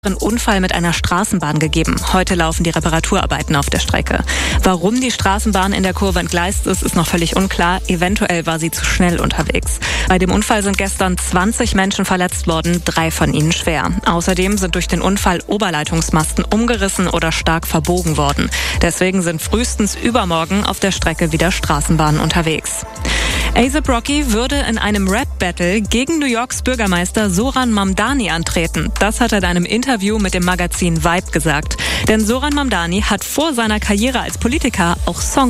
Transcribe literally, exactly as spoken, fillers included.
Einen Unfall mit einer Straßenbahn gegeben. Heute laufen die Reparaturarbeiten auf der Strecke. Warum die Straßenbahn in der Kurve entgleist ist, ist noch völlig unklar. Eventuell war sie zu schnell unterwegs. Bei dem Unfall sind gestern zwanzig Menschen verletzt worden, drei von ihnen schwer. Außerdem sind durch den Unfall Oberleitungsmasten umgerissen oder stark verbogen worden. Deswegen sind frühestens übermorgen auf der Strecke wieder Straßenbahnen unterwegs. A$ AP Rocky würde in einem Rap-Battle gegen New Yorks Bürgermeister Zohran Mamdani antreten. Das hat er in einem Interview mit dem Magazin Vibe gesagt. Denn Zohran Mamdani hat vor seiner Karriere als Politiker auch Songs